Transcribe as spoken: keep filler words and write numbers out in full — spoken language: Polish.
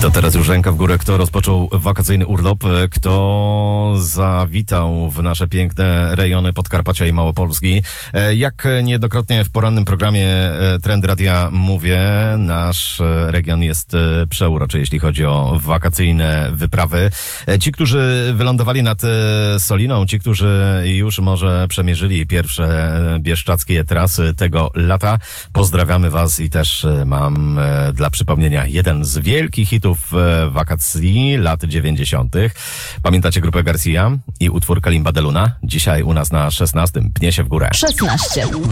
To teraz już ręka w górę, kto rozpoczął wakacyjny urlop, kto zawitał w nasze piękne rejony Podkarpacia i Małopolski. Jak niejednokrotnie w porannym programie Trend Radia mówię, nasz region jest przeuroczy, jeśli chodzi o wakacyjne wyprawy. Ci, którzy wylądowali nad Soliną, ci, którzy już może przemierzyli pierwsze bieszczackie trasy tego lata, pozdrawiamy was i też mam dla przypomnienia jeden z wielkich hitów wakacji lat dziewięćdziesiątych. Pamiętacie grupę Garcia i utwór Kalimba de Luna? Dzisiaj u nas na szesnastym Pnie się w górę. szesnaście.